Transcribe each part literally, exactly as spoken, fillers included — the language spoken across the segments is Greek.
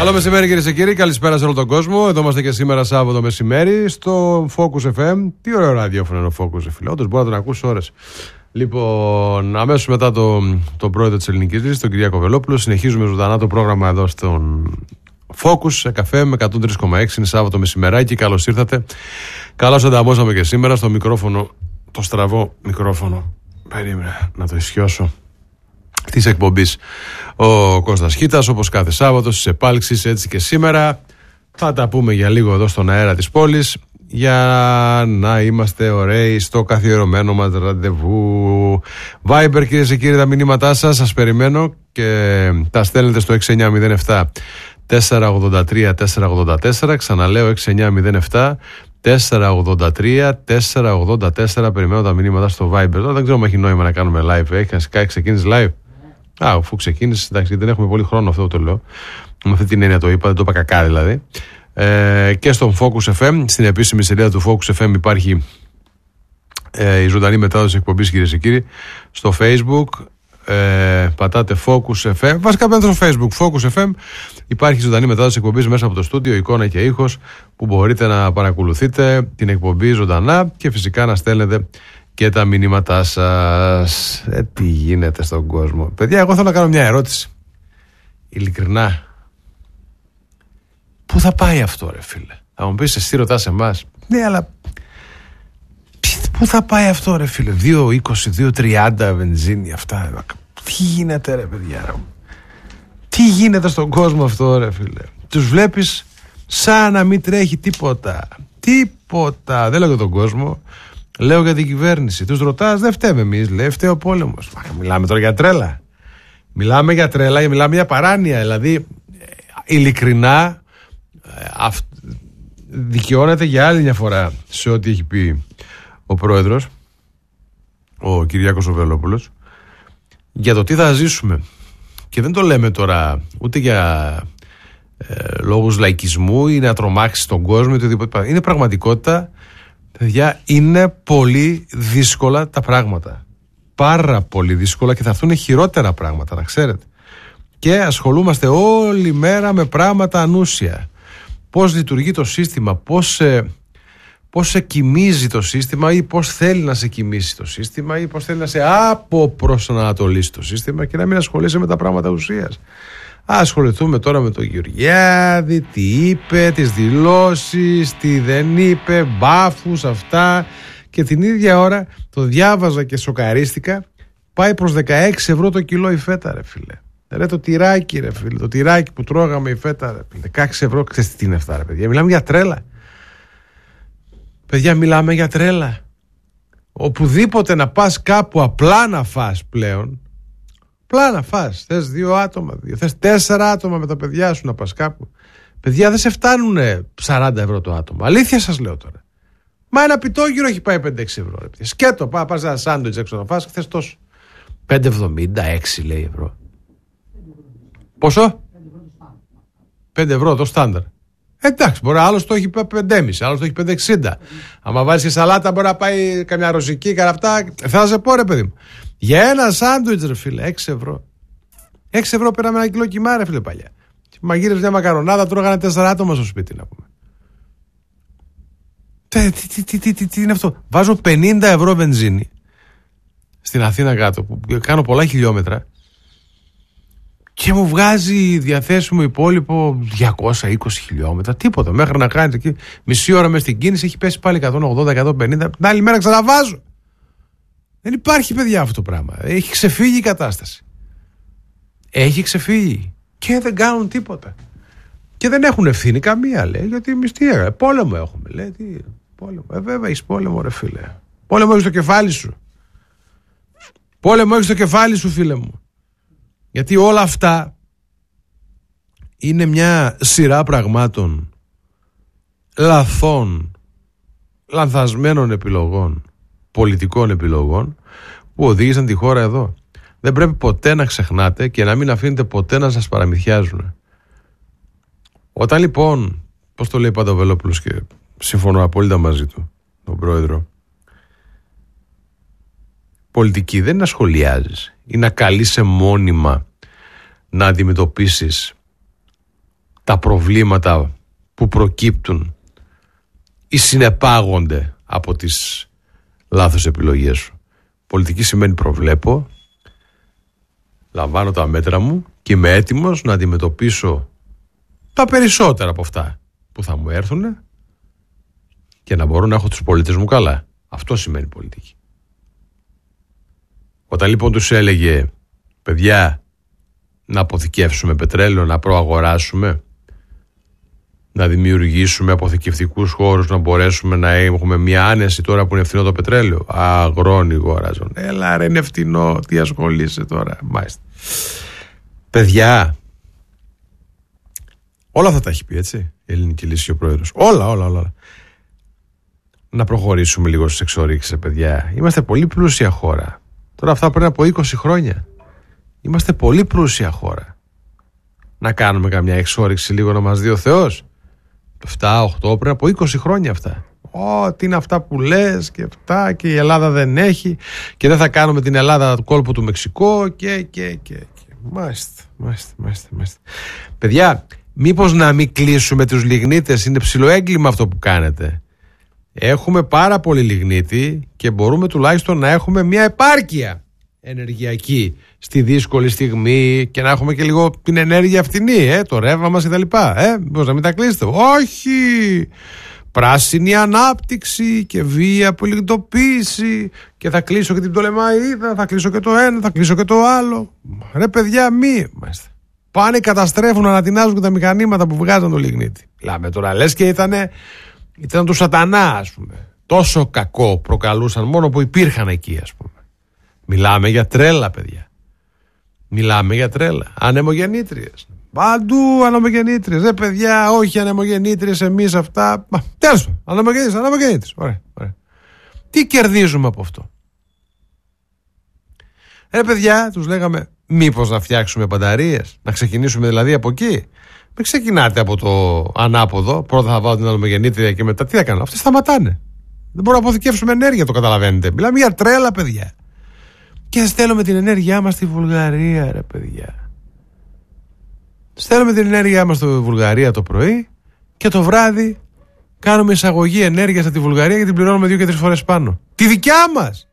Καλό μεσημέρι, κυρίες και κύριοι. Καλησπέρα σε όλο τον κόσμο. Εδώ είμαστε και σήμερα Σάββατο μεσημέρι στο Focus εφ εμ. Τι ωραίο ραδιόφωνο είναι ο Focus, φίλε. Όντως μπορεί να τον ακούσει ώρες. Λοιπόν, αμέσως μετά τον το πρόεδρο της Ελληνικής Λύσης, τον Κυριάκο Βελόπουλο, συνεχίζουμε ζωντανά το πρόγραμμα εδώ στον Focus σε καφέ με εκατόν τρία κόμμα έξι. Είναι Σάββατο μεσημεράκι. Καλώς ήρθατε. Καλώς ανταμώσαμε και σήμερα στο μικρόφωνο, το στραβό μικρόφωνο. Περίμενα να το ισιώσω. Της εκπομπής ο Κώστας Χίτας, όπως κάθε Σάββατο στις επάλξεις, έτσι και σήμερα θα τα πούμε για λίγο εδώ στον αέρα της πόλης για να είμαστε ωραίοι στο καθιερωμένο μας ραντεβού. Viber, κυρίες και κύριοι, τα μηνύματά σας σας περιμένω και τα στέλνετε στο έξι εννιά μηδέν επτά τέσσερα ογδόντα τρία τέσσερα ογδόντα τέσσερα. Ξαναλέω έξι εννιά μηδέν επτά τέσσερα ογδόντα τρία τέσσερα ογδόντα τέσσερα. Περιμένω τα μηνύματα στο Viber. Τώρα δεν ξέρω αν έχει νόημα να κάνουμε live. Έχει ξεκίνησε live. Α, αφού ξεκίνησε, εντάξει, δεν έχουμε πολύ χρόνο, αυτό το λέω. Με αυτή την έννοια το είπα, δεν το είπα κακά δηλαδή. Ε, και στον Focus εφ εμ, στην επίσημη σελίδα του Focus εφ εμ υπάρχει ε, η ζωντανή μετάδοση εκπομπής, κυρίες και κύριοι. Στο Facebook ε, πατάτε Focus εφ εμ. Βασικά πέντε στο Facebook, Focus εφ εμ. Υπάρχει ζωντανή μετάδοση εκπομπής μέσα από το στούντιο, εικόνα και ήχος, που μπορείτε να παρακολουθείτε την εκπομπή ζωντανά και φυσικά να στέλνετε και τα μηνύματά σας. Ε, τι γίνεται στον κόσμο. Παιδιά, εγώ θέλω να κάνω μια ερώτηση. Ειλικρινά. Πού θα πάει αυτό, ρε φίλε? Θα μου πεις, εσύ ρωτάς εμάς. Ναι, αλλά πού θα πάει αυτό, ρε φίλε? δύο είκοσι, δύο τριάντα βενζίνη αυτά. Τι γίνεται, ρε παιδιά? Ρε. Τι γίνεται στον κόσμο αυτό, ρε φίλε? Τους βλέπεις σαν να μην τρέχει τίποτα. Τίποτα. Δεν λέω για τον κόσμο. Λέω για την κυβέρνηση. Τους ρωτάς, δεν φταίμε εμείς, λέει, φταίει ο πόλεμος. Μιλάμε τώρα για τρέλα. Μιλάμε για τρέλα, μιλάμε για παράνοια. Δηλαδή, ειλικρινά, αυ... δικαιώνεται για άλλη μια φορά σε ό,τι έχει πει ο πρόεδρος, ο Κυριάκος ο Βελόπουλος, για το τι θα ζήσουμε. Και δεν το λέμε τώρα ούτε για ε, λόγους λαϊκισμού ή να τρομάξει τον κόσμο ή οτιδήποτε. Είναι πραγματικότητα. Παιδιά, είναι πολύ δύσκολα τα πράγματα. Πάρα πολύ δύσκολα και θα έρθουν χειρότερα πράγματα, να ξέρετε. Και ασχολούμαστε όλη μέρα με πράγματα ανούσια. Πώς λειτουργεί το σύστημα, πώς σε, πώς σε κοιμίζει το σύστημα ή πώς θέλει να σε κοιμήσει το σύστημα ή πώς θέλει να σε αποπροσανατολίσει το σύστημα και να μην ασχολείσαι με τα πράγματα ουσίας. Ασχοληθούμε τώρα με τον Γεωργιάδη, τι είπε, τις δηλώσεις, τι δεν είπε, μπάφους αυτά, και την ίδια ώρα το διάβαζα και σοκαρίστηκα, πάει προς δεκαέξι ευρώ το κιλό η φέτα, ρε φίλε. Ρε το τυράκι, ρε φίλε, το τυράκι που τρώγαμε η φέτα, ρε φίλε, δεκαέξι ευρώ, ξέρεις τι είναι αυτά, ρε παιδιά? Μιλάμε για τρέλα. Παιδιά, μιλάμε για τρέλα. Οπουδήποτε να πας κάπου απλά να φας πλέον, απλά να φας, θες δύο άτομα, δύο, θες τέσσερα άτομα με τα παιδιά σου να πας κάπου. Παιδιά, δεν σε φτάνουν σαράντα ευρώ το άτομο. Αλήθεια σας λέω τώρα. Μα ένα πιτόγυρο έχει πάει πέντε έξι ευρώ. Ρε. Σκέτο, πά, πας ένα σάντουιτς έξω να φας, θες τόσο. πέντε εβδομήντα έξι λέει ευρώ. Πόσο? πέντε ευρώ το στάνταρ. Εντάξει, μπορεί άλλος το έχει πέντε κόμμα πέντε, άλλος το έχει πέντε εξήντα. Άμα βάλεις και σαλάτα, μπορεί να πάει καμιά ροζική, κάνα αυτά. Θα σε πω, ρε παιδί μου. Για ένα σάντουιτς, ρε φίλε, έξι ευρώ. έξι ευρώ πήραμε ένα κιλό κιμά, ρε φίλε, παλιά. Μαγείρες μια μακαρονάδα, τρώγανε τέσσερα άτομα στο σπίτι, να πούμε. Τι, τι, τι, τι, τι, τι είναι αυτό? Βάζω πενήντα ευρώ βενζίνη στην Αθήνα κάτω, που κάνω πολλά χιλιόμετρα, και μου βγάζει διαθέσιμο υπόλοιπο διακόσια είκοσι χιλιόμετρα. Τίποτα. Μέχρι να κάνει εκεί μισή ώρα μες στην κίνηση έχει πέσει πάλι εκατόν ογδόντα εκατόν πενήντα. Την άλλη μέρα ξαναβάζω. Δεν υπάρχει, παιδιά, αυτό το πράγμα. Έχει ξεφύγει η κατάσταση. Έχει ξεφύγει. Και δεν κάνουν τίποτα. Και δεν έχουν ευθύνη καμία, λέει, γιατί εμείς τι έγαμε? Πόλεμο έχουμε. Λέει, τι πόλεμο? Ε, βέβαια έχεις πόλεμο, ρε φίλε. Πόλεμο έχεις στο κεφάλι σου. Πόλεμο έχεις στο κεφάλι σου, φίλε μου. Γιατί όλα αυτά είναι μια σειρά πραγμάτων, λαθών, λανθασμένων επιλογών, πολιτικών επιλογών, που οδήγησαν τη χώρα εδώ. Δεν πρέπει ποτέ να ξεχνάτε και να μην αφήνετε ποτέ να σας παραμυθιάζουν. Όταν λοιπόν, πώς το λέει πάντα ο Βελόπουλος, και συμφωνώ απόλυτα μαζί του, τον πρόεδρο, πολιτική δεν είναι να σχολιάζεις ή να καλείσαι μόνιμα να αντιμετωπίσεις τα προβλήματα που προκύπτουν ή συνεπάγονται από τις λάθος επιλογές σου. Πολιτική σημαίνει προβλέπω, λαμβάνω τα μέτρα μου και είμαι έτοιμος να αντιμετωπίσω τα περισσότερα από αυτά που θα μου έρθουν και να μπορώ να έχω τους πολίτες μου καλά. Αυτό σημαίνει πολιτική. Όταν λοιπόν τους έλεγε, παιδιά, να αποθηκεύσουμε πετρέλαιο, να προαγοράσουμε, να δημιουργήσουμε αποθηκευτικούς χώρους, να μπορέσουμε να έχουμε μια άνεση τώρα που είναι φθηνό το πετρέλαιο. Αγρόνι γόραζον. Έλα ρε, είναι φθηνό, τι ασχολείσαι τώρα. Μάλιστα. Παιδιά, όλα αυτά τα έχει πει, έτσι, η Ελληνική Λύση και ο Πρόεδρος. Όλα, όλα, όλα. Να προχωρήσουμε λίγο στις εξορίξεις, παιδιά. Είμαστε πολύ πλούσια χώρα. Τώρα αυτά πριν από είκοσι χρόνια. Είμαστε πολύ πλούσια χώρα. Να κάνουμε καμιά εξόριξη λίγο να μας δει ο Θεός. επτά οκτώ πριν από είκοσι χρόνια αυτά. Ω, τι είναι αυτά που λες και αυτά και η Ελλάδα δεν έχει και δεν θα κάνουμε την Ελλάδα του κόλπου του Μεξικό και και και. και. Μάλιστα, μάλιστα, μάλιστα, μάλιστα. Παιδιά, μήπως να μην κλείσουμε τους λιγνίτες? Είναι ψιλοέγκλημα αυτό που κάνετε. Έχουμε πάρα πολύ λιγνίτη και μπορούμε τουλάχιστον να έχουμε μια επάρκεια ενεργειακή στη δύσκολη στιγμή και να έχουμε και λίγο την ενέργεια φτηνή, ε, το ρεύμα μας και τα λοιπά. Ε, μήπως να μην τα κλείσετε? Όχι! Πράσινη ανάπτυξη και βία πολιτοποίηση και θα κλείσω και την Πτολεμαΐδα, θα κλείσω και το ένα, θα κλείσω και το άλλο. Ρε παιδιά, μη. Πάνε, καταστρέφουν, ανατινάζουν και τα μηχανήματα που βγάζαν το λιγνίτη. Λάμε τώρα, λες και ήτανε, ήταν του σατανά, ας πούμε. Τόσο κακό προκαλούσαν μόνο που υπήρχαν εκεί, ας πούμε. Μιλάμε για τρέλα, παιδιά. Μιλάμε για τρέλα. Ανεμογεννήτριες. Παντού ανεμογεννήτριες. Ρε παιδιά, όχι ανεμογεννήτριες εμείς αυτά. Μα, τέλος πάντων. Ανεμογεννήτριες, ανεμογεννήτριες. Ωραία, ωραία. Τι κερδίζουμε από αυτό? Ρε παιδιά, τους λέγαμε, μήπως να φτιάξουμε μπαταρίες? Να ξεκινήσουμε δηλαδή από εκεί? Μην ξεκινάτε από το ανάποδο. Πρώτα θα βάλω την ανεμογεννήτρια και μετά τι θα κάνω? Αυτές σταματάνε. Δεν μπορούμε να αποθηκεύσουμε ενέργεια, το καταλαβαίνετε. Μιλάμε για τρέλα, παιδιά. Και στέλνουμε την ενέργειά μας στη Βουλγαρία, ρε παιδιά. Στέλνουμε την ενέργειά μας στη Βουλγαρία το πρωί και το βράδυ κάνουμε εισαγωγή ενέργειας από τη Βουλγαρία και την πληρώνουμε δύο και τρεις φορές πάνω. Τη δικιά μας!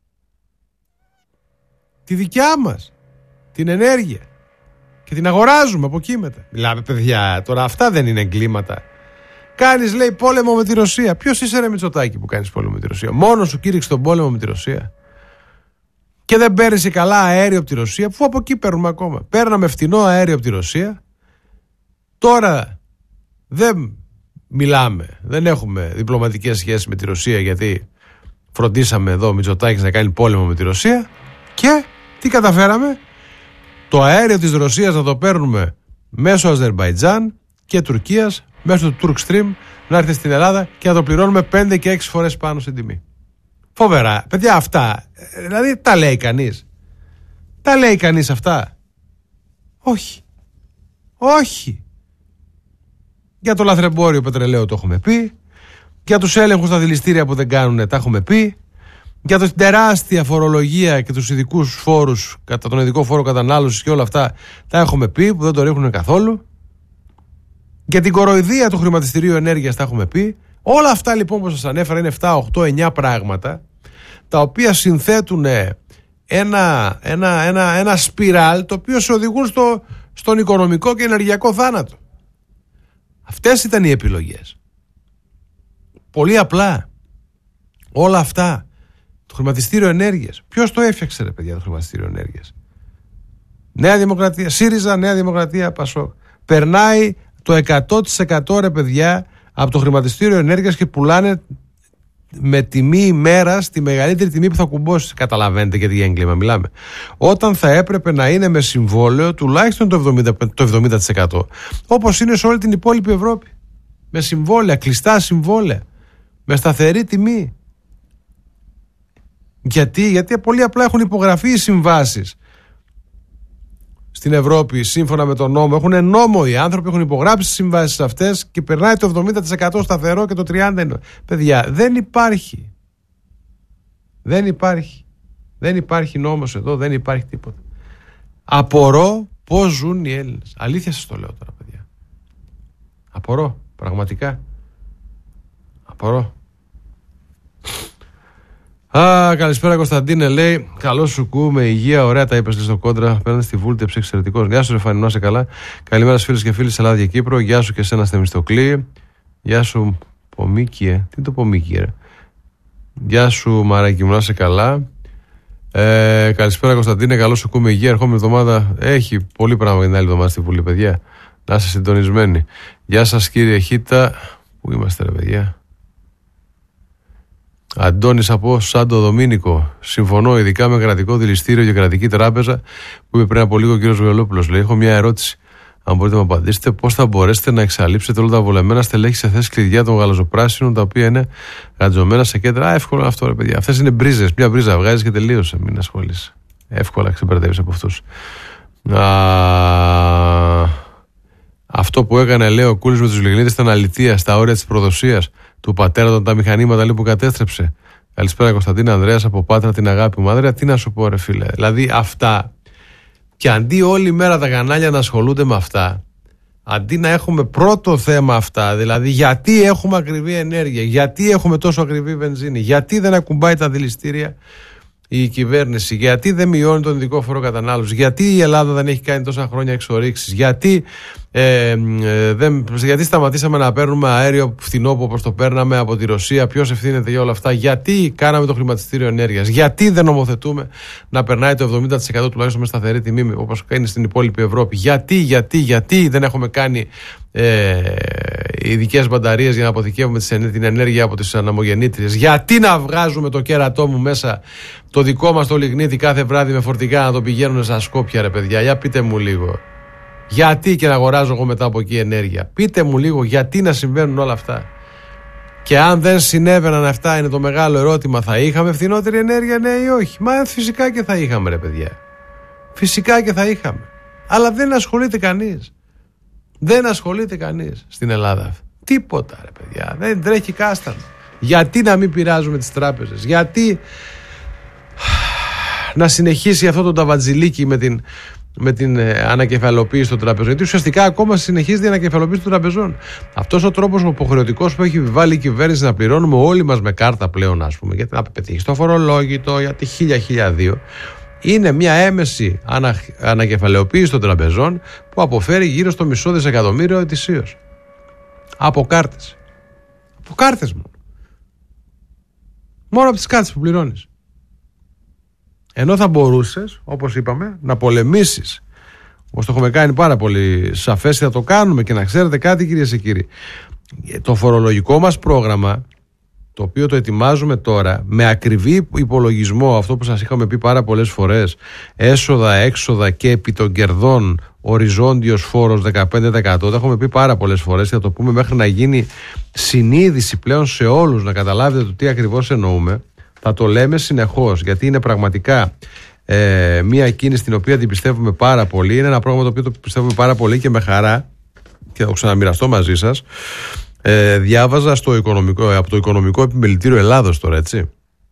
Τη δικιά μας! Την ενέργεια. Και την αγοράζουμε από εκεί μετά. Μιλάμε, παιδιά, τώρα αυτά δεν είναι εγκλήματα. Κάνεις, λέει, πόλεμο με τη Ρωσία. Ποιος είσαι, ρε Μητσοτάκη, που κάνεις πόλεμο με τη Ρωσία? Μόνος σου κήρυξε τον πόλεμο με τη Ρωσία. Και δεν παίρνει καλά αέριο από τη Ρωσία, αφού από εκεί παίρνουμε ακόμα. Παίρναμε φτηνό αέριο από τη Ρωσία. Τώρα δεν μιλάμε, δεν έχουμε διπλωματικές σχέσεις με τη Ρωσία, γιατί φροντίσαμε εδώ ο Μητσοτάκης να κάνει πόλεμο με τη Ρωσία. Και τι καταφέραμε? Το αέριο της Ρωσίας να το παίρνουμε μέσω Αζερμπαϊτζάν και Τουρκίας, μέσω του Turkstream, να έρθει στην Ελλάδα και να το πληρώνουμε πέντε και έξι φορές πάνω στην τιμή. Φοβερά. Παιδιά, αυτά, δηλαδή τα λέει κανείς? Τα λέει κανείς αυτά? Όχι. Όχι. Για το λαθρεμπόριο πετρελαίου το έχουμε πει. Για τους έλεγχους στα δηληστήρια που δεν κάνουν τα έχουμε πει. Για την τεράστια φορολογία και τους ειδικούς φόρους, κατά τον ειδικό φόρο κατανάλωσης και όλα αυτά, τα έχουμε πει, που δεν το ρίχνουν καθόλου. Για την κοροϊδία του χρηματιστηρίου ενέργειας τα έχουμε πει. Όλα αυτά λοιπόν που σας ανέφερα είναι επτά, οκτώ, εννιά πράγματα, τα οποία συνθέτουν ένα, ένα, ένα, ένα σπιράλ, το οποίο σε οδηγούν στο, στον οικονομικό και ενεργειακό θάνατο. Αυτές ήταν οι επιλογές. Πολύ απλά. Όλα αυτά. Το χρηματιστήριο ενέργειας. Ποιος το έφτιαξε, ρε παιδιά, το χρηματιστήριο ενέργειας? Νέα Δημοκρατία. ΣΥΡΙΖΑ, Νέα Δημοκρατία, ΠΑΣΟΚ. Περνάει το εκατό τοις εκατό, ρε παιδιά, από το χρηματιστήριο ενέργειας και πουλάνε με τιμή ημέρας τη μεγαλύτερη τιμή που θα κουμπώσει. Καταλαβαίνετε γιατί για έγκλημα μιλάμε? Όταν θα έπρεπε να είναι με συμβόλαιο τουλάχιστον το εβδομήντα, το εβδομήντα τοις εκατό, όπως είναι σε όλη την υπόλοιπη Ευρώπη. Με συμβόλαια, κλειστά συμβόλαια, με σταθερή τιμή. Γιατί, γιατί πολύ απλά έχουν υπογραφεί οι συμβάσεις στην Ευρώπη σύμφωνα με τον νόμο. Έχουν νόμο οι άνθρωποι, έχουν υπογράψει τις συμβάσεις αυτές και περνάει το εβδομήντα τοις εκατό σταθερό και το τριάντα τοις εκατό είναι. Παιδιά, δεν υπάρχει. Δεν υπάρχει. Δεν υπάρχει νόμος εδώ, δεν υπάρχει τίποτα. Απορώ πώς ζουν οι Έλληνες. Αλήθεια σας το λέω τώρα, παιδιά. Απορώ, πραγματικά. Απορώ. Α, καλησπέρα Κωνσταντίνε, λέει. Καλό σου κου, με υγεία, ωραία τα είπες στο κόντρα. Παίρνει στη βούλτεψη, εξαιρετικός. Γεια σου, Ρεφανινό, να είσαι καλά. Καλημέρα στους φίλους και φίλοι της Ελλάδα και Κύπρο. Γεια σου και εσένα, Θεμιστοκλή. Γεια σου, Πομίκιε. Τι είναι το Πομίκιε, ρε. Γεια σου, Μαράκι μου, να είσαι καλά. Ε, καλησπέρα Κωνσταντίνε, καλό σου κου, με υγεία. Ερχόμενη εβδομάδα έχει πολύ πράγμα για την άλλη εβδομάδα στη Βουλή, παιδιά. Να είστε συντονισμένοι. Γεια σας, κύριε Χίτα. Πού είμαστε, ρε παιδιά. Αντώνης από Σάντο Δομήνικο. Συμφωνώ ειδικά με κρατικό δηληστήριο και κρατική τράπεζα που είπε πριν από λίγο ο κύριος Βελόπουλος. Λέει: έχω μια ερώτηση. Αν μπορείτε να μου απαντήσετε, πώς θα μπορέσετε να εξαλείψετε όλα τα βολεμένα στελέχη σε θέσεις κλειδιά των γαλαζοπράσινων, τα οποία είναι γατζωμένα σε κέντρα. Α, εύκολο αυτό, ρε παιδιά. Αυτές είναι μπρίζες. Μια μπρίζα βγάζεις και τελείωσε. Μην ασχολείσαι. Εύκολα ξεπερδεύεις από αυτούς. Α, αυτό που έκανε, λέει, ο Κούλης με τους Λιγνίτες ήταν αληθεία στα όρια της προδοσίας του πατέρα των τα μηχανήματα, λέει, που κατέστρεψε. Καλησπέρα Κωνσταντίνα, Ανδρέας από Πάτρα, την αγάπη μου. Ανδρέα, τι να σου πω, ρε φίλε. Δηλαδή αυτά. Και αντί όλη μέρα τα κανάλια να ασχολούνται με αυτά, αντί να έχουμε πρώτο θέμα αυτά, δηλαδή γιατί έχουμε ακριβή ενέργεια, γιατί έχουμε τόσο ακριβή βενζίνη, γιατί δεν ακουμπάει τα δηληστήρια η κυβέρνηση, γιατί δεν μειώνει τον ειδικό φόρο κατανάλωση, γιατί η Ελλάδα δεν έχει κάνει τόσα χρόνια εξορίξεις, γιατί, ε, ε, δεν, γιατί σταματήσαμε να παίρνουμε αέριο φθηνό όπως το παίρναμε από τη Ρωσία, ποιος ευθύνεται για όλα αυτά, γιατί κάναμε το χρηματιστήριο ενέργειας, γιατί δεν νομοθετούμε να περνάει το εβδομήντα τοις εκατό τουλάχιστον με σταθερή τιμή όπως κάνει στην υπόλοιπη Ευρώπη, γιατί, γιατί, γιατί δεν έχουμε κάνει ε, ειδικές μπαταρίες για να αποθηκεύουμε την ενέργεια από τις αναμογεννήτριες, γιατί να βγάζουμε το κέρατό μου μέσα το δικό μας το λιγνίτη κάθε βράδυ με φορτηγά να το πηγαίνουν στα Σκόπια, ρε παιδιά. Για πείτε μου λίγο. Γιατί και να αγοράζω εγώ μετά από εκεί ενέργεια. Πείτε μου λίγο γιατί να συμβαίνουν όλα αυτά. Και αν δεν συνέβαιναν αυτά, είναι το μεγάλο ερώτημα, θα είχαμε φθηνότερη ενέργεια, ναι ή όχι. Μα φυσικά και θα είχαμε, ρε παιδιά. Φυσικά και θα είχαμε. Αλλά δεν ασχολείται κανείς. Δεν ασχολείται κανείς στην Ελλάδα. Τίποτα, ρε παιδιά. Δεν τρέχει κάστανο. Γιατί να μην πειράζουμε τις τράπεζες. Γιατί να συνεχίσει αυτό το ταβατζιλίκι με την, με την ε, ανακεφαλοποίηση των τραπεζών. Γιατί ουσιαστικά ακόμα συνεχίζεται η ανακεφαλοποίηση των τραπεζών. Αυτός ο τρόπος ο υποχρεωτικός που έχει βάλει η κυβέρνηση να πληρώνουμε όλοι μας με κάρτα πλέον, ας πούμε, γιατί να πετύχει το φορολόγητο, για τη χίλια χίλια δύο, είναι μια έμεση ανα, ανακεφαλαιοποίηση των τραπεζών που αποφέρει γύρω στο μισό δισεκατομμύριο ετησίως. Από κάρτες. Από κάρτες μόνο. Μόνο από τις κάρτες που πληρώνεις. Ενώ θα μπορούσες, όπως είπαμε, να πολεμήσεις, όπως το έχουμε κάνει πάρα πολύ σαφές, θα το κάνουμε. Και να ξέρετε κάτι, κυρίες και κύριοι, το φορολογικό μας πρόγραμμα, το οποίο το ετοιμάζουμε τώρα με ακριβή υπολογισμό, αυτό που σας είχαμε πει πάρα πολλές φορές, έσοδα, έξοδα και επί των κερδών οριζόντιος φόρος δεκαπέντε τοις εκατό, το έχουμε πει πάρα πολλές φορές και θα το πούμε μέχρι να γίνει συνείδηση πλέον σε όλους, να καταλάβετε το τι ακριβώς εννοούμε. Θα το λέμε συνεχώς, γιατί είναι πραγματικά ε, μια κίνηση την οποία την πιστεύουμε πάρα πολύ. Είναι ένα πρόγραμμα το οποίο το πιστεύουμε πάρα πολύ και με χαρά, και θα το ξαναμοιραστώ μαζί σας. Ε, διάβαζα στο οικονομικό, από το Οικονομικό Επιμελητήριο Ελλάδος τώρα, έτσι.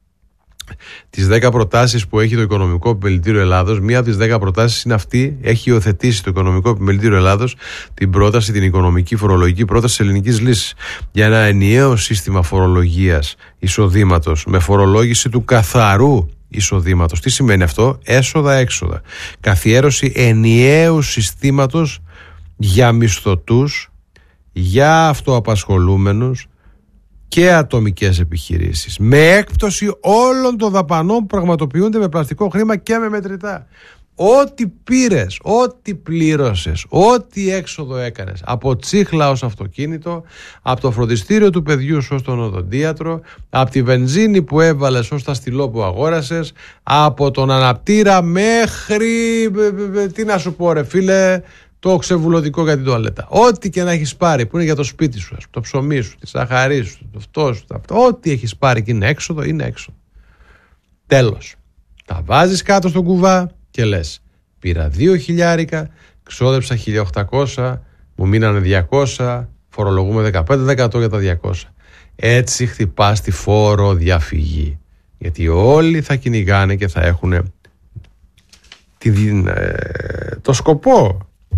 Τις δέκα προτάσεις που έχει το Οικονομικό Επιμελητήριο Ελλάδος, μία από τις δέκα προτάσεις είναι αυτή. Έχει υιοθετήσει το Οικονομικό Επιμελητήριο Ελλάδος την πρόταση, την οικονομική φορολογική πρόταση της ελληνικής λύσης για ένα ενιαίο σύστημα φορολογίας εισοδήματος με φορολόγηση του καθαρού εισοδήματος. Τι σημαίνει αυτό? Έσοδα-έξοδα. Καθιέρωση ενιαίου συστήματος για μισθωτούς, για αυτοαπασχολούμενους και ατομικές επιχειρήσεις, με έκπτωση όλων των δαπανών που πραγματοποιούνται με πλαστικό χρήμα και με μετρητά. Ό,τι πήρες, ό,τι πλήρωσες, ό,τι έξοδο έκανες, από τσίχλα ως αυτοκίνητο, από το φροντιστήριο του παιδιού σου ως τον οδοντίατρο, από τη βενζίνη που έβαλες ως τα στυλό που αγόρασες, από τον αναπτήρα μέχρι, τι να σου πω ρε φίλε, το ξεβουλωτικό για την τουαλέτα. Ό,τι και να έχεις πάρει που είναι για το σπίτι σου, το ψωμί σου, τη σαχαρή σου, το αυτό σου, αυτό, ό,τι έχεις πάρει και είναι έξοδο, είναι έξοδο. Τέλος. Τα βάζεις κάτω στον κουβά και λες, πήρα δύο χιλιάρικα, ξόδεψα χίλια οκτακόσια, μου μείνανε διακόσια, φορολογούμε δεκαπέντε τοις εκατό για τα διακόσια. Έτσι χτυπάς τη φόρο διαφυγή. Γιατί όλοι θα κυνηγάνε και θα έχουν την, ε, το σκοπό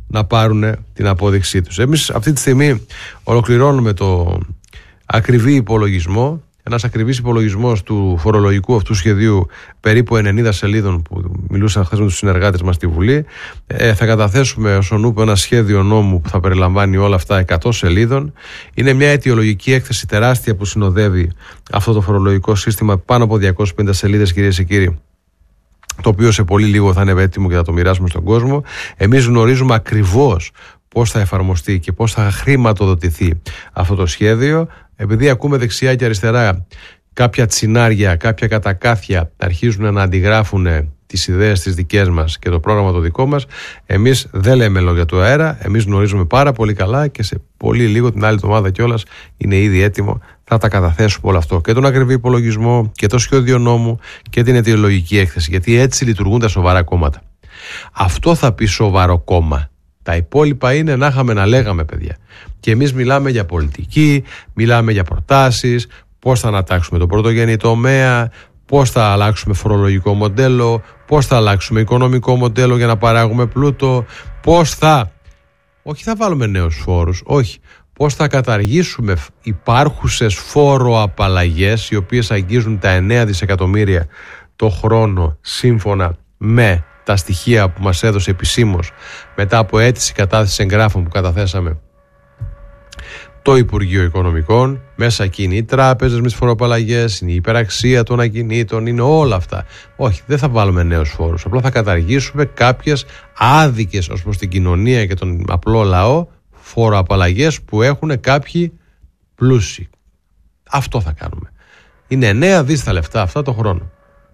να πάρουν την απόδειξή τους. Εμείς αυτή τη στιγμή ολοκληρώνουμε το ακριβή υπολογισμό, ένας ακριβής υπολογισμός του φορολογικού αυτού σχεδίου περίπου ενενήντα σελίδων που μιλούσαν χθες με τους συνεργάτες μας στη Βουλή. Ε, θα καταθέσουμε ως ο νούπο ένα σχέδιο νόμου που θα περιλαμβάνει όλα αυτά εκατό σελίδων. Είναι μια αιτιολογική έκθεση τεράστια που συνοδεύει αυτό το φορολογικό σύστημα, πάνω από διακόσιες πενήντα σελίδες, κυρίες και κύριοι, το οποίο σε πολύ λίγο θα είναι έτοιμο και θα το μοιράσουμε στον κόσμο. Εμείς γνωρίζουμε ακριβώς πώς θα εφαρμοστεί και πώς θα χρηματοδοτηθεί αυτό το σχέδιο. Επειδή ακούμε δεξιά και αριστερά κάποια τσινάρια, κάποια κατακάθια αρχίζουν να αντιγράφουν τις ιδέες τις δικές μας και το πρόγραμμα το δικό μας, εμείς δεν λέμε λόγια του αέρα, εμείς γνωρίζουμε πάρα πολύ καλά και σε πολύ λίγο, την άλλη εβδομάδα κιόλας, είναι ήδη έτοιμο, θα τα καταθέσουμε όλο αυτό. Και τον ακριβή υπολογισμό και το σχέδιο νόμου και την αιτιολογική έκθεση, γιατί έτσι λειτουργούν τα σοβαρά κόμματα. Αυτό θα πει σοβαρό κόμμα. Τα υπόλοιπα είναι να είχαμε να λέγαμε, παιδιά. Και εμείς μιλάμε για πολιτική, μιλάμε για προτάσεις, πώς θα ανατάξουμε το πρωτογενή τομέα, πώς θα αλλάξουμε φορολογικό μοντέλο, πώς θα αλλάξουμε οικονομικό μοντέλο για να παράγουμε πλούτο, πώς θα, όχι θα βάλουμε νέους φόρους, όχι, πώς θα καταργήσουμε υπάρχουσες φόροαπαλλαγές οι οποίες αγγίζουν τα εννέα δισεκατομμύρια το χρόνο σύμφωνα με τα στοιχεία που μας έδωσε επισήμως μετά από αίτηση κατάθεση εγγράφων που καταθέσαμε το Υπουργείο Οικονομικών. Μέσα εκεί είναι οι τράπεζες με τις φοροαπαλλαγές, είναι η υπεραξία των ακινήτων, είναι όλα αυτά. Όχι, δεν θα βάλουμε νέους φόρους. Απλά θα καταργήσουμε κάποιες άδικες ως προς την κοινωνία και τον απλό λαό φοροαπαλλαγές που έχουν κάποιοι πλούσιοι. Αυτό θα κάνουμε. Είναι εννέα δις τα λεφτά αυτά το χρόνο.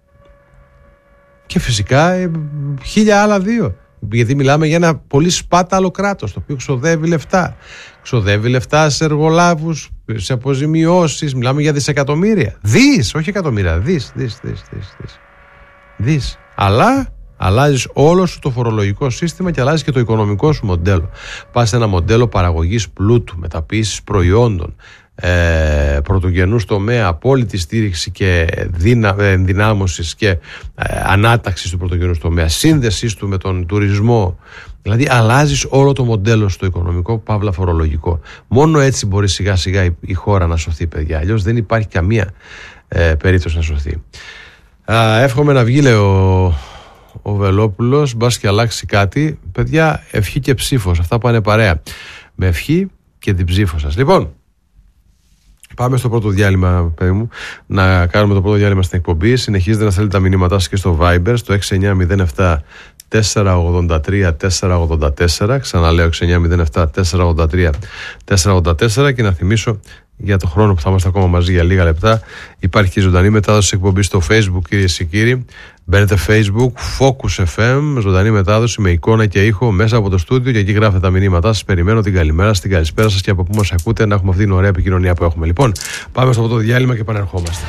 Και φυσικά ε, χίλια άλλα δύο. Γιατί μιλάμε για ένα πολύ σπάταλο κράτος το οποίο ξοδεύει λεφτά. Ξοδεύει λεφτά σε εργολάβους, σε αποζημιώσεις. Μιλάμε για δισεκατομμύρια. Δις, όχι εκατομμύρια. Δις, δις, δις, δις, δις. Δις. Αλλά αλλάζεις όλο σου το φορολογικό σύστημα και αλλάζεις και το οικονομικό σου μοντέλο. Πας σε ένα μοντέλο παραγωγής πλούτου, μεταποίησης προϊόντων, Ε, πρωτογενούς τομέα, απόλυτη στήριξη και δυνα, ενδυνάμωσης και ε, ανάταξης του πρωτογενούς τομέα, σύνδεσης του με τον τουρισμό. Δηλαδή αλλάζεις όλο το μοντέλο στο οικονομικό, παύλα φορολογικό. Μόνο έτσι μπορεί σιγά σιγά η, η χώρα να σωθεί, παιδιά. Αλλιώς δεν υπάρχει καμία ε, περίπτωση να σωθεί. Α, εύχομαι να βγει, λέει ο, ο Βελόπουλος, μπας και αλλάξει κάτι. Παιδιά, ευχή και ψήφος, αυτά πάνε παρέα με ευχή και την ψήφο σας. Λοιπόν, πάμε στο πρώτο διάλειμμα, παιδί μου, να κάνουμε το πρώτο διάλειμμα στην εκπομπή. Συνεχίζετε να στέλνετε τα μηνύματά σας και στο Viber, στο έξι εννιά μηδέν επτά τέσσερα ογδόντα τρία τέσσερα ογδόντα τέσσερα. Ξαναλέω έξι εννιά μηδέν επτά τέσσερα ογδόντα τρία τέσσερα ογδόντα τέσσερα. Και να θυμίσω για το χρόνο που θα είμαστε ακόμα μαζί για λίγα λεπτά, υπάρχει και ζωντανή μετάδοση εκπομπή στο Facebook, κυρίες και κύριοι. Μπαίνετε Facebook, Focus εφ εμ, ζωντανή μετάδοση με εικόνα και ήχο μέσα από το στούντιο και εκεί γράφετε τα μηνύματά σας. Περιμένω την καλημέρα σας, την καλησπέρα σας και από πού μας ακούτε, να έχουμε αυτή την ωραία επικοινωνία που έχουμε. Λοιπόν, πάμε στο πρώτο διάλειμμα και επανερχόμαστε.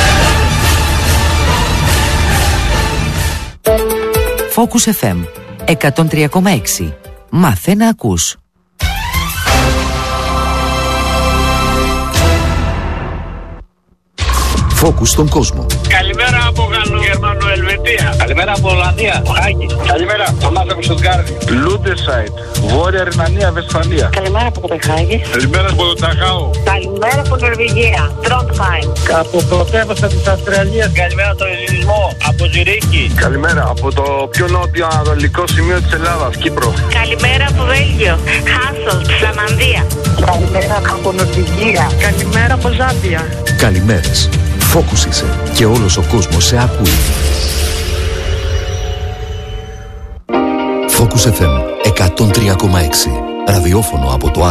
Focus εφ εμ εκατόν τρία κόμμα έξι. Μάθε να ακούς. Focus στον κόσμο. Καλημέρα από Γαλλογερμανοελβετία. Καλημέρα από Ολλανδία, Χάγη. Καλημέρα από Μάζα από Στουτγκάρδη. Λούντεσάιτ, Βόρεια Ρινανία, Βεσφαλία. Καλημέρα από Κοπεχάγη. Καλημέρα από το Ταχάου. Καλημέρα από Νορβηγία, Τρόντχαϊμ. Από πρωτεύουσα της Αυστραλίας. Καλημέρα από τον Ελληνισμό, από Ζυρίχη. Καλημέρα από το πιο νότιο ανατολικό σημείο της Ελλάδας, Κύπρο. Καλημέρα από Βέλγιο, Χάσολτ, Φλαμανδία. Καλημέρα από Νορβηγία. Καλημέρα από Ζάμπια. Καλημέρες. Focus είσαι και όλος ο κόσμος σε ακούει. Focus εφ εμ εκατόν τρία κόμμα έξι. Ραδιόφωνο από το